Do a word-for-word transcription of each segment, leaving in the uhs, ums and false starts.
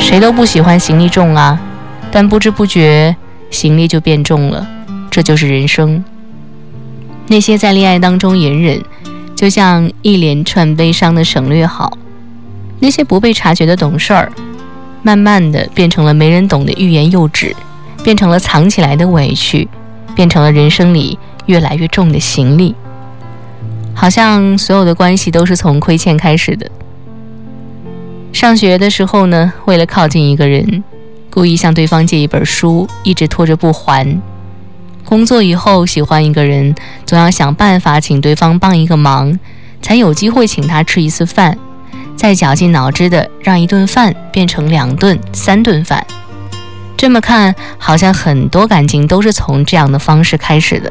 谁都不喜欢行李重啊，但不知不觉行李就变重了，这就是人生。那些在恋爱当中隐忍，就像一连串悲伤的省略号；那些不被察觉的懂事儿，慢慢的变成了没人懂的欲言又止，变成了藏起来的委屈，变成了人生里越来越重的行李。好像所有的关系都是从亏欠开始的。上学的时候呢，为了靠近一个人，故意向对方借一本书，一直拖着不还。工作以后喜欢一个人，总要想办法请对方帮一个忙，才有机会请他吃一次饭，再绞尽脑汁的让一顿饭变成两顿、三顿饭。这么看，好像很多感情都是从这样的方式开始的。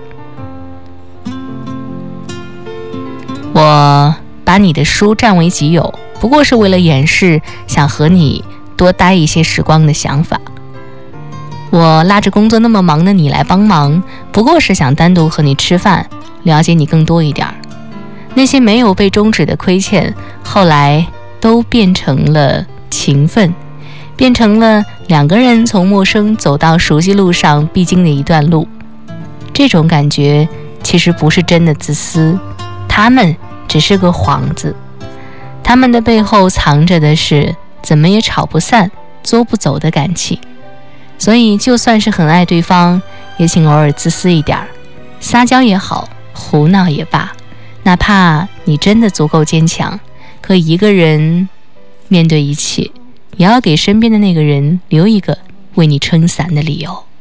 我把你的书占为己有，不过是为了掩饰想和你多待一些时光的想法。我拉着工作那么忙的你来帮忙，不过是想单独和你吃饭，了解你更多一点。那些没有被终止的亏欠，后来都变成了情分，变成了两个人从陌生走到熟悉路上必经的一段路。这种感觉其实不是真的自私，他们只是个幌子，他们的背后藏着的是怎么也吵不散、作不走的感情。所以就算是很爱对方，也请偶尔自私一点，撒娇也好，胡闹也罢，哪怕你真的足够坚强，可以一个人面对一切，也要给身边的那个人留一个为你撑伞的理由。